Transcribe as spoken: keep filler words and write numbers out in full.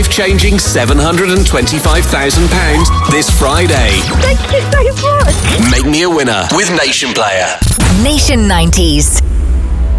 life-changing seven hundred twenty-five thousand pounds this Friday. Thank you so much. Make me a winner with Nation Player. Nation nineties.